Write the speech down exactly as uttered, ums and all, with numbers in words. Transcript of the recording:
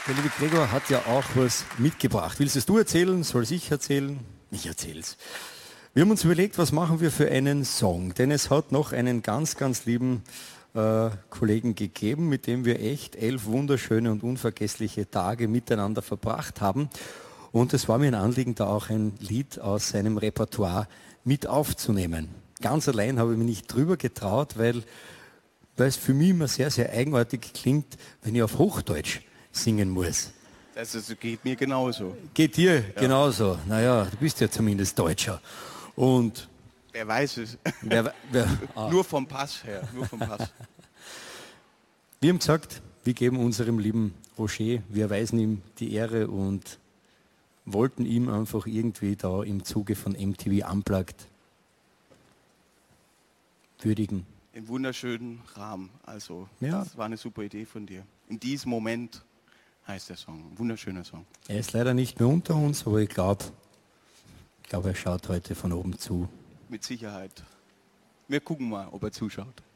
Der liebe Gregor hat ja auch was mitgebracht. Willst es du erzählen? Soll es ich erzählen? Ich erzähl's. Wir haben uns überlegt, was machen wir für einen Song? Denn es hat noch einen ganz, ganz lieben äh, Kollegen gegeben, mit dem wir echt elf wunderschöne und unvergessliche Tage miteinander verbracht haben. Und es war mir ein Anliegen, da auch ein Lied aus seinem Repertoire mit aufzunehmen. Ganz allein habe ich mich nicht drüber getraut, weil, weil es für mich immer sehr, sehr eigenartig klingt, wenn ich auf Hochdeutsch singen muss. Das ist, geht mir genauso. Geht dir ja. genauso? Naja, du bist ja zumindest Deutscher. Und wer weiß es? Wer, wer, ah. Nur vom Pass her. Nur vom Pass. Wir haben gesagt, wir geben unserem lieben Roger, wir erweisen ihm die Ehre und wollten ihm einfach irgendwie da im Zuge von M T V Unplugged würdigen. Im wunderschönen Rahmen. Also, ja. Das war eine super Idee von dir. In diesem Moment heißt der Song. Ein wunderschöner Song. Er ist leider nicht mehr unter uns, aber ich glaube, ich glaube, er schaut heute von oben zu. Mit Sicherheit. Wir gucken mal, ob er zuschaut.